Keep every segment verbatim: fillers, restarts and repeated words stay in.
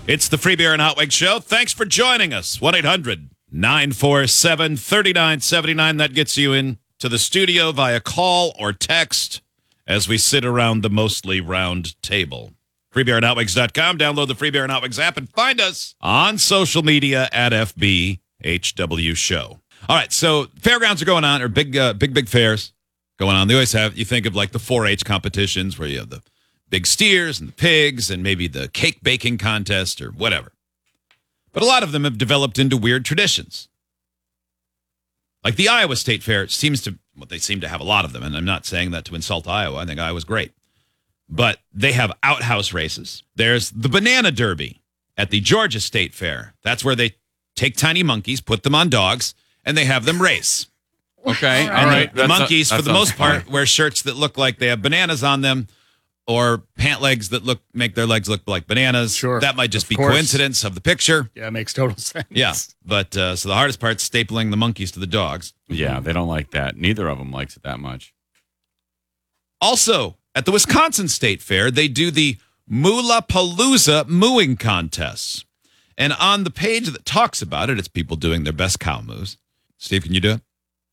It's the Free Beer and Hot Wings Show. Thanks for joining us. one eight hundred nine four seven three nine seven nine. That gets you in to the studio via call or text as we sit around the mostly round table. free beer and hot wings dot com. Download the Free Beer and Hot Wings app and find us on social media at F B H W Show. All right, so fairgrounds are going on, or big, uh, big, big fairs going on. They always have, you think of like the four H competitions where you have the big steers and the pigs and maybe the cake baking contest or whatever. But a lot of them have developed into weird traditions. Like the Iowa State Fair seems to, well, they seem to have a lot of them, and I'm not saying that to insult Iowa. I think Iowa's great. But they have outhouse races. There's the Banana Derby at the Georgia State Fair. That's where they take tiny monkeys, put them on dogs, and they have them race. Okay. All right. The That's monkeys, a, for the most part, wear shirts that look like they have bananas on them, or pant legs that look make their legs look like bananas. Sure. That might just Of be course. coincidence of the picture. Yeah, it makes total sense. Yeah. But uh, so the hardest part's stapling the monkeys to the dogs. Yeah, they don't like that. Neither of them likes it that much. Also, at the Wisconsin State Fair, they do the Moolapalooza mooing contests. And on the page that talks about it, it's people doing their best cow moves. Steve, can you do it?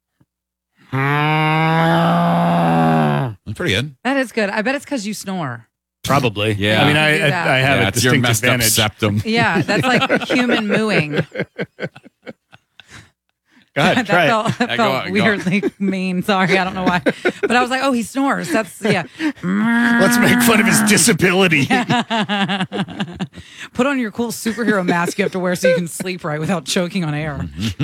That's pretty good. That is good. I bet it's because you snore. Probably. Yeah. I mean, I, You can do that. I, I have yeah, a it's your distinct messed advantage. up septum. Yeah, that's like human mooing. Go ahead, that try it. felt, that Yeah, go felt on, go on. weirdly mean. Sorry, I don't know why. But I was like, oh, he snores. That's, yeah. Let's make fun of his disability. Put on your cool superhero mask you have to wear so you can sleep right without choking on air.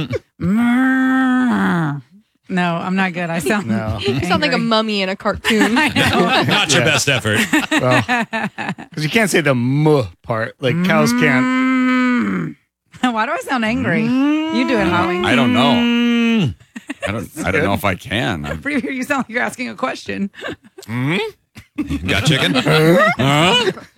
No, I'm not good. I sound No. You sound like a angry. mummy in a cartoon. I know. Not your Yeah. best effort. Because you can't say the m part. Like cows can't. Mm. Why do I sound angry? You do it, Howie. I don't know. I don't. I don't know if I can. I- Pretty sure you sound like you're asking a question. Got chicken?